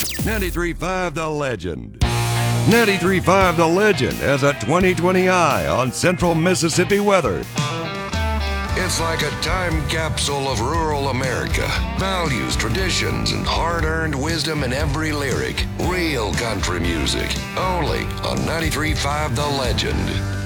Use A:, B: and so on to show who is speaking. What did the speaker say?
A: 93.5 The Legend. 93.5 The Legend has a 20/20 eye on central Mississippi weather. It's like a time capsule of rural America. Values, traditions, and hard-earned wisdom in every lyric. Real country music. Only on 93.5 The Legend.